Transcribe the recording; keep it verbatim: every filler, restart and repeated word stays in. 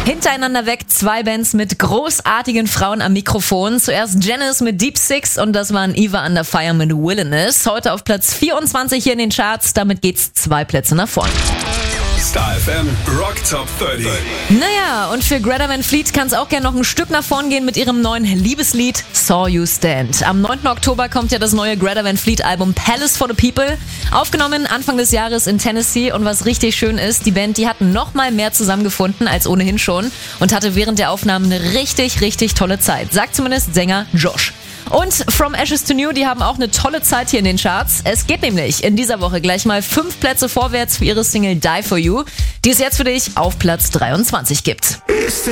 Hintereinander weg zwei Bands mit großartigen Frauen am Mikrofon. Zuerst Janice mit Deep Six und das waren Eva Under Fire mit Willingness. Heute auf Platz vierundzwanzig hier in den Charts. Damit geht's zwei Plätze nach vorne. Star F M Rock Top dreißig. Naja, und für Greta Van Fleet kann es auch gerne noch ein Stück nach vorn gehen mit ihrem neuen Liebeslied Saw You Stand. Am neunten Oktober kommt ja das neue Greta Van Fleet Album Palace for the People. Aufgenommen Anfang des Jahres in Tennessee und was richtig schön ist, die Band, die hatten noch mal mehr zusammengefunden als ohnehin schon und hatte während der Aufnahmen eine richtig, richtig tolle Zeit. Sagt zumindest Sänger Josh. Und From Ashes to New, die haben auch eine tolle Zeit hier in den Charts. Es geht nämlich in dieser Woche gleich mal fünf Plätze vorwärts für ihre Single Die For You, die es jetzt für dich auf Platz dreiundzwanzig gibt.